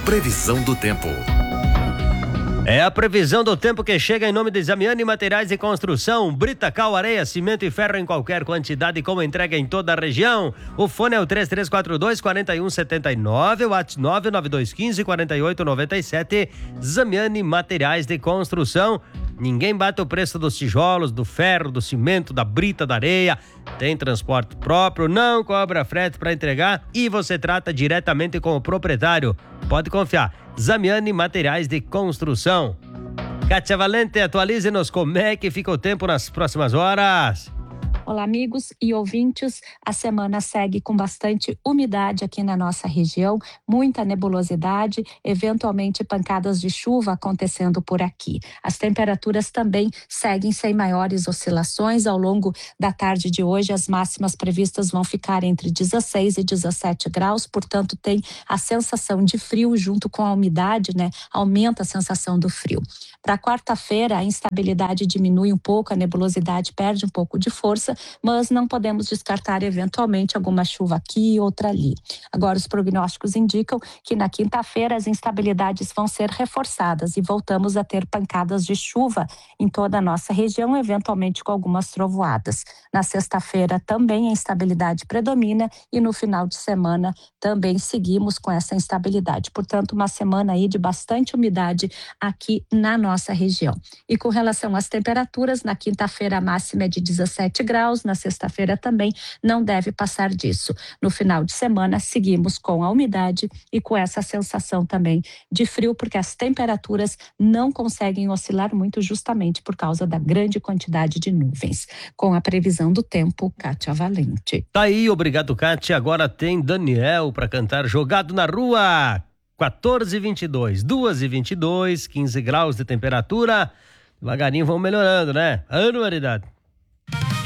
Previsão do tempo. É a previsão do tempo que chega em nome de Zamiani Materiais de Construção, brita, cal, areia, cimento e ferro em qualquer quantidade com entrega em toda a região. O fone é o 3342-4179, o WhatsApp 99215-4897. Zamiani Materiais de Construção. Ninguém bate o preço dos tijolos, do ferro, do cimento, da brita, da areia. Tem transporte próprio, não cobra frete para entregar e você trata diretamente com o proprietário. Pode confiar. Zamiani Materiais de Construção. Kátia Valente, atualize-nos como é que fica o tempo nas próximas horas. Olá, amigos e ouvintes. A semana segue com bastante umidade aqui na nossa região, muita nebulosidade, eventualmente pancadas de chuva acontecendo por aqui. As temperaturas também seguem sem maiores oscilações. Ao longo da tarde de hoje, as máximas previstas vão ficar entre 16 e 17 graus, portanto, tem a sensação de frio junto com a umidade, né? Aumenta a sensação do frio. Para quarta-feira, a instabilidade diminui um pouco, a nebulosidade perde um pouco de força, mas não podemos descartar eventualmente alguma chuva aqui e outra ali. Agora, os prognósticos indicam que na quinta-feira as instabilidades vão ser reforçadas e voltamos a ter pancadas de chuva em toda a nossa região, eventualmente com algumas trovoadas. Na sexta-feira também a instabilidade predomina e no final de semana também seguimos com essa instabilidade. Portanto, uma semana aí de bastante umidade aqui na nossa região. E com relação às temperaturas, na quinta-feira a máxima é de 17 graus, na sexta-feira também não deve passar disso. No final de semana seguimos com a umidade e com essa sensação também de frio, porque as temperaturas não conseguem oscilar muito justamente por causa da grande quantidade de nuvens. Com a previsão do tempo, Kátia Valente. Tá aí, obrigado, Kátia. Agora tem Daniel para cantar Jogado na Rua. 14h22, 2h22, 15 graus de temperatura. Devagarinho vão melhorando, né? Anualidade.